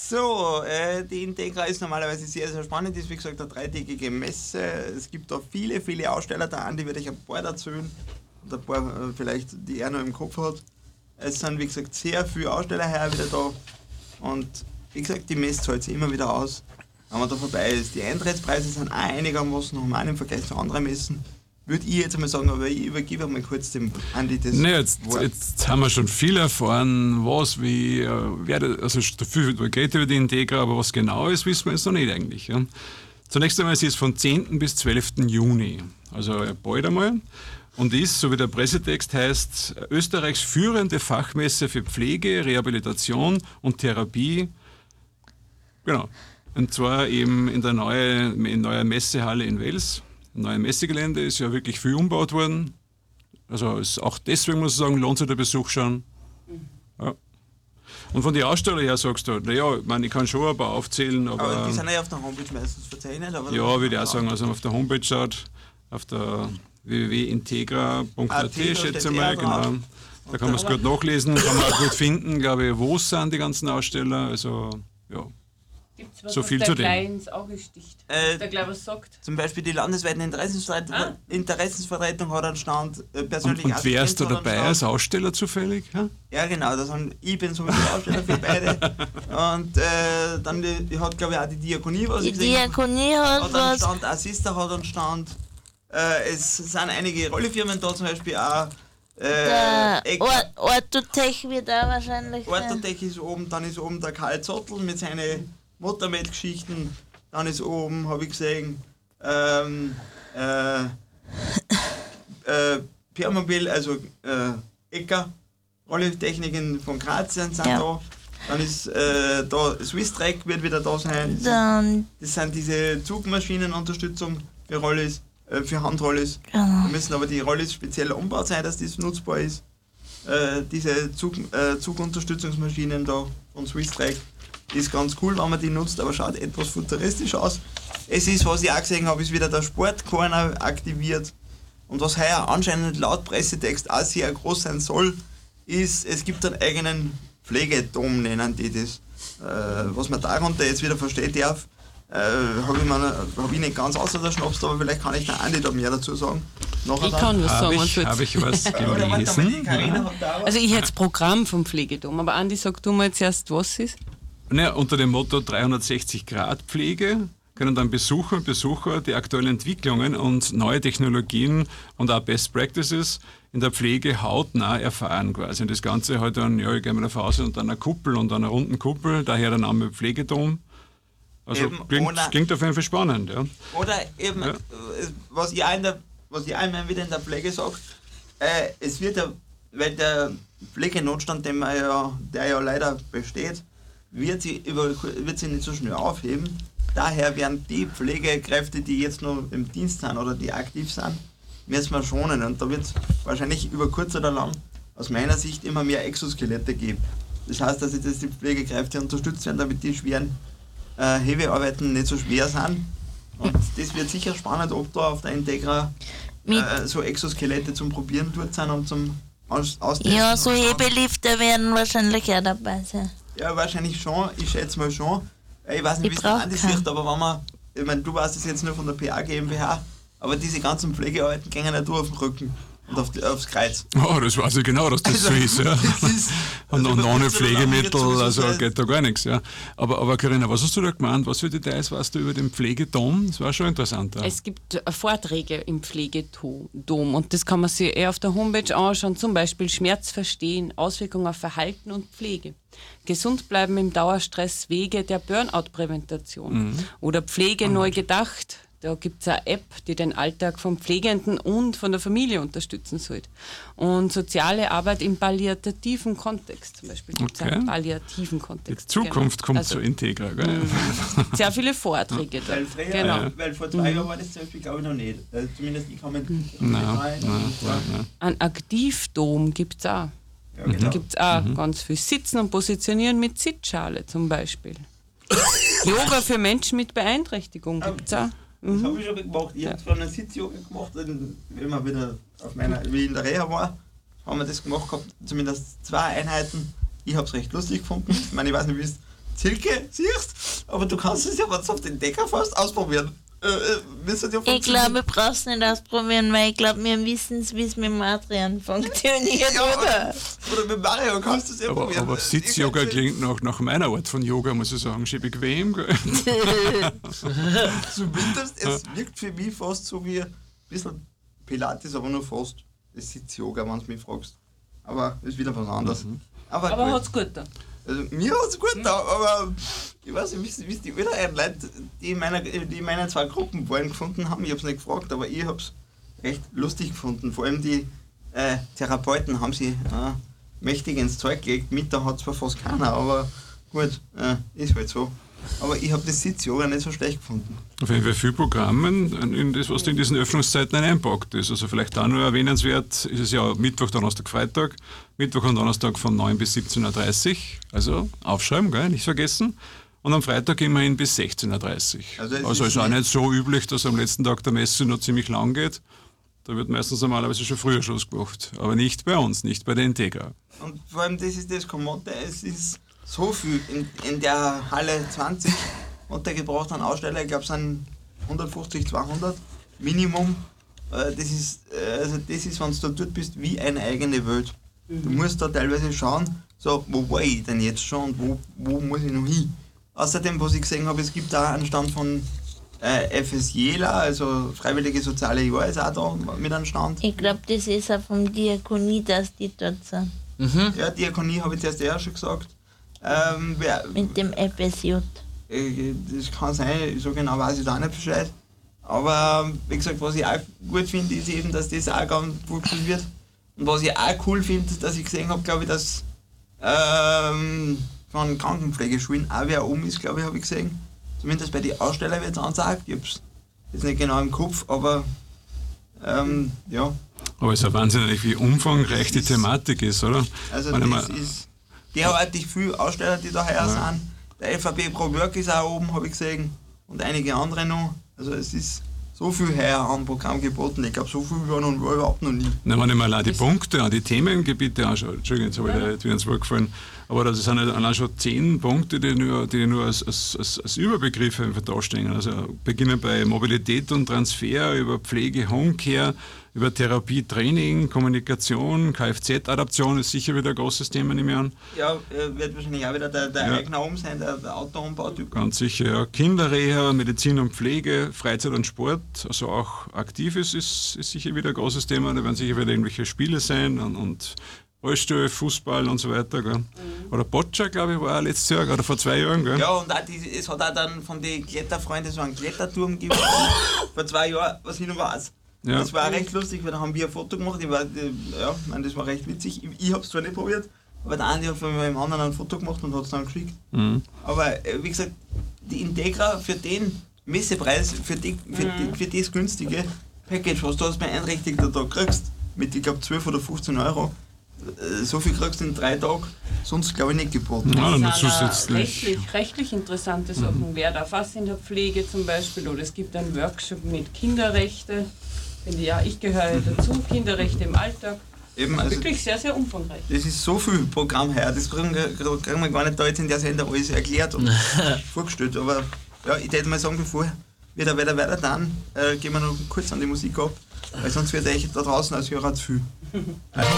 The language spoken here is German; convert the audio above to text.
So, die Integra ist normalerweise sehr, sehr spannend. Das ist wie gesagt eine 3-tägige Messe. Es gibt da viele, viele Aussteller da an, die würde ich ein paar erzählen. Und ein paar vielleicht, die er noch im Kopf hat. Es sind wie gesagt sehr viele Aussteller heuer wieder da. Und wie gesagt, die Messe zahlt sich immer wieder aus, wenn man da vorbei ist. Die Eintrittspreise sind auch einigermaßen normal im Vergleich zu anderen Messen. Würde ich jetzt einmal sagen, aber ich übergebe mal kurz dem Andi das. Ne, jetzt haben wir schon viel erfahren, was, wie, also viel geht über die Integra, aber was genau ist, wissen wir jetzt noch nicht eigentlich. Ja. Zunächst einmal, sie ist von 10. bis 12. Juni, also bald einmal, und ist, so wie der Pressetext heißt, Österreichs führende Fachmesse für Pflege, Rehabilitation und Therapie. Genau. Und zwar eben in der neuen Messehalle in Wels. Ein neues Messegelände ist ja wirklich viel umgebaut worden. Also ist auch deswegen, muss ich sagen, lohnt sich der Besuch schon. Ja. Und von den Ausstellern her sagst du, naja, ich kann schon ein paar aufzählen, aber die sind ja auf der Homepage meistens verzeichnet. Aber ja, würde ich auch sagen, also auf der Homepage schaut, auf der www.integra.at, schätze ich mal, genau. Da kann man es gut nachlesen, kann man auch gut finden, glaube ich, wo es sind die ganzen Aussteller. Also, ja. Gibt's was, So viel zu dem. gleich ins Auge sticht, der gleich was sagt? Zum Beispiel die landesweiten Interessensvertretung hat einen Stand, persönlich Und wer ist da dabei als Aussteller zufällig? Ja, ja genau, ich bin sowieso Aussteller für beide. Und dann hat glaube ich auch die Diakonie was. Die Diakonie hat einen was. Stand, Assista hat einen Stand. Es sind einige Rollefirmen da, zum Beispiel auch. Der Orthotech wird auch wahrscheinlich sein. Orthotech ist oben, dann ist oben der Karl Zottel mit seinen Motormed-Geschichten, dann ist oben, habe ich gesehen, Permobil, also Ecker, Rolletechniken von Graz sind da. Dann ist da Swisstrack wird wieder da sein. Das sind diese Zugmaschinenunterstützung für Rollis, für Handrollis. Da müssen aber die Rollis speziell umgebaut sein, dass das nutzbar ist. Diese Zugunterstützungsmaschinen da von Swisstrack. Ist ganz cool, wenn man die nutzt, aber schaut etwas futuristisch aus. Es ist, was ich auch gesehen habe, ist wieder der Sportcorner aktiviert. Und was heuer anscheinend laut Pressetext auch sehr groß sein soll, ist, es gibt einen eigenen Pflegedom, nennen die das. Was man darunter jetzt wieder verstehen darf, habe ich nicht ganz außer der Schnaps, aber vielleicht kann ich der Andi da mehr dazu sagen. Ich kann was sagen. Habe ich was gelesen? Also ich hätte das Programm vom Pflegedom, aber Andi, sag du mal zuerst, was ist? Naja, unter dem Motto 360-Grad-Pflege können dann Besucher und Besucher die aktuellen Entwicklungen und neue Technologien und auch Best Practices in der Pflege hautnah erfahren quasi. Und das Ganze halt dann, ja, ich gehe mal davon aus, unter einer Kuppel und einer runden Kuppel, daher der Name Pflegedom. Also klingt auf jeden Fall spannend. Ja. Oder eben, was ich auch immer wieder in der Pflege sage, es wird ja, weil der Pflegenotstand, der ja leider besteht, wird sie nicht so schnell aufheben. Daher werden die Pflegekräfte, die jetzt noch im Dienst sind oder die aktiv sind, müssen wir schonen. Und da wird es wahrscheinlich über kurz oder lang aus meiner Sicht immer mehr Exoskelette geben. Das heißt, dass jetzt die Pflegekräfte unterstützt werden, damit die schweren Hebearbeiten nicht so schwer sind. Und das wird sicher spannend, ob da auf der Integra so Exoskelette zum Probieren dort sind und zum Austesten. Ja, so Hebelifte werden wahrscheinlich auch dabei sein. Ja, wahrscheinlich schon, ich schätze mal schon. Ich weiß nicht, wie es der Andi sieht, aber wenn man, ich meine, du weißt es jetzt nur von der PA GmbH, aber diese ganzen Pflegearbeiten gehen ja nur auf den Rücken und aufs Kreuz. Oh, das weiß ich genau, dass das so ist. Ja. Und ohne Pflegemittel, also geht da gar nichts. Ja. Aber Carina, was hast du da gemeint? Was für Details weißt du über den Pflegedom? Das war schon interessant. Ja. Es gibt Vorträge im Pflegedom und das kann man sich eher auf der Homepage anschauen, zum Beispiel Schmerz verstehen, Auswirkungen auf Verhalten und Pflege. Gesund bleiben im Dauerstress, Wege der Burnout-Prävention oder Pflege neu gedacht. Da gibt es eine App, die den Alltag vom Pflegenden und von der Familie unterstützen soll. Und soziale Arbeit im palliativen Kontext zum Beispiel. Gibt's einen palliativen Kontext. Die Zukunft kommt zur Integra, gell? Sehr viele Vorträge da. Weil vor 2 Jahren war das zum Beispiel, glaube ich, noch nicht. Zumindest ich kann mich Ein Aktivdom gibt es auch. Ja, genau. Gibt es auch ganz viel. Sitzen und Positionieren mit Sitzschale zum Beispiel. Yoga für Menschen mit Beeinträchtigung gibt es auch. Das habe ich schon gemacht. Ich habe zwar einen Sitz-Yoga gemacht, wenn wir wieder wie ich in der Reha war, haben wir das gemacht gehabt, zumindest 2 Einheiten. Ich habe es recht lustig gefunden. Ich meine, ich weiß nicht, Silke, siehst, aber du kannst es ja, wenn du auf den Decker fährst, ausprobieren. Ich glaube, ich brauche es nicht ausprobieren, weil ich glaube, wir wissen, wie es mit dem Adrian funktioniert, oder? Oder mit Mario kannst du es ja probieren. Aber Sitz-Yoga klingt nach meiner Art von Yoga, muss ich sagen. Schön bequem. Zumindest, es wirkt für mich fast so wie ein bisschen Pilates, aber nur fast. Das Sitz-Yoga, wenn du mich fragst. Aber ist wieder was anderes. Aber hat's gut da. Also mir hat es gut da, aber ich weiß nicht, wie es die anderen Leute, die in meiner 2 Gruppen waren, gefunden haben. Ich habe es nicht gefragt, aber ich habe es recht lustig gefunden. Vor allem die Therapeuten haben sie mächtig ins Zeug gelegt. Mit da hat zwar fast keiner, aber gut, ist halt so. Aber ich habe das Sitz-Yoga nicht so schlecht gefunden. Auf jeden Fall viele Programme, in das, was in diesen Öffnungszeiten einpackt ist. Also vielleicht auch nur erwähnenswert, ist es ja Mittwoch, Donnerstag, Freitag. Mittwoch und Donnerstag von 9 bis 17.30 Uhr. Also aufschreiben, gell? Nicht vergessen. Und am Freitag immerhin bis 16.30 Uhr. Also ist auch nicht so üblich, dass am letzten Tag der Messe noch ziemlich lang geht. Da wird meistens normalerweise schon früher Schluss gemacht. Aber nicht bei uns, nicht bei der Integra. Und vor allem, das ist das Komotte, es ist so viel in der Halle 20 untergebracht an Aussteller. Ich glaube, es sind 150, 200 Minimum. Das ist, wenn du da dort bist, wie eine eigene Welt. Du musst da teilweise schauen, so, wo war ich denn jetzt schon und wo muss ich noch hin? Außerdem, was ich gesehen habe, es gibt da einen Stand von FSJler, also Freiwillige Soziale Jahr ist auch da mit einem Stand. Ich glaube, das ist auch vom Diakonie, dass die dort sind. Ja, Diakonie habe ich zuerst schon gesagt. Mit dem FSJ. Das kann sein, so genau weiß ich da auch nicht Bescheid. Aber wie gesagt, was ich auch gut finde, ist eben, dass das auch ganz gut gespielt wird. Und was ich auch cool finde, dass ich gesehen habe, glaube ich, dass von Krankenpflegeschulen auch wer ist, glaube ich, habe ich gesehen. Zumindest bei den Ausstellern wird es angesagt. Ich habe es jetzt nicht genau im Kopf, aber ja. Aber es ist ja wahnsinnig, wie umfangreich die Thematik ist, oder? Also das ist derartig viele Aussteller, die da heuer sind. Der FAB Pro Work ist auch oben, habe ich gesehen. Und einige andere noch. Also es ist so viel heuer am Programm geboten. Ich glaube, so viel war überhaupt noch nie. Na, wenn ich mal auch die Punkte, auch die Themengebiete anschaue, Entschuldigung, jetzt habe ich wieder ins Wort gefallen, aber das sind allein schon 10 Punkte, die nur als Überbegriffe dastehen. Also beginnen bei Mobilität und Transfer, über Pflege, Homecare, über Therapie, Training, Kommunikation, Kfz-Adaption ist sicher wieder ein großes Thema, nehme ich an. Ja, wird wahrscheinlich auch wieder der Eigner oben sein, der Autoumbautyp. Ganz sicher, ja. Kinderreha, Medizin und Pflege, Freizeit und Sport, also auch Aktives ist sicher wieder ein großes Thema. Da werden sicher wieder irgendwelche Spiele sein und Rollstuhl, Fußball und so weiter. Gell? Oder Boccia, glaube ich, war auch letztes Jahr oder vor 2 Jahren. Gell? Ja, und auch es hat auch dann von den Kletterfreunden so einen Kletterturm gegeben, vor 2 Jahren, was ich noch weiß. Ja. Das war auch recht lustig, weil da haben wir ein Foto gemacht. Das war recht witzig. Ich habe es zwar nicht probiert, aber der Andi hat von meinem anderen ein Foto gemacht und hat es dann geschickt. Aber wie gesagt, die Integra für den Messepreis, für das günstige Package, was du als Beeinträchtigter da kriegst, mit ich glaube 12 oder 15 Euro, so viel kriegst du in 3 Tagen, sonst glaube ich nicht geboten. Ja, das sind rechtlich interessante Sachen. Wer darf was in der Pflege zum Beispiel, oder es gibt einen Workshop mit Kinderrechte. Ich gehöre dazu, Kinderrechte im Alltag. Eben, also wirklich sehr, sehr umfangreich. Das ist so viel Programm her, das kriegen wir gar nicht da jetzt in der Sendung alles erklärt und vorgestellt. Aber ja, ich würde mal sagen, bevor wir da weiter dann, gehen wir noch kurz an die Musik ab, weil sonst wird euch da draußen als Hörer zu viel.